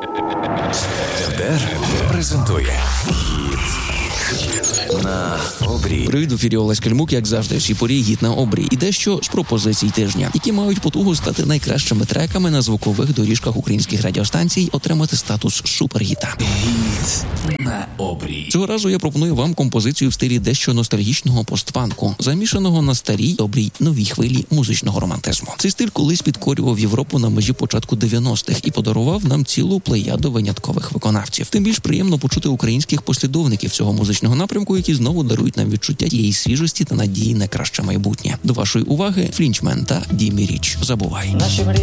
РДР презентує «Гіт на обрій». Привіт, в ефірі Олесь Кельмук, як завжди, всі порі «Гіт на обрій». І дещо з пропозицій тижня, які мають потугу стати найкращими треками на звукових доріжках українських радіостанцій, отримати статус супергіта. «Гіт на обрій». Цього разу я пропоную вам композицію в стилі дещо ностальгічного постпанку, замішаного на старій, добрій, новій хвилі музичного романтизму. Цей стиль колись підкорював Європу на межі початку 90-х і подарував нам цілу плеяду виняткових виконавців. Тим більш приємно почути українських послідовників цього музичного напрямку, які знову дарують нам відчуття тієї свіжості та надії на краще майбутнє. До вашої уваги Флінчмен та Дімі Річ. Забувай.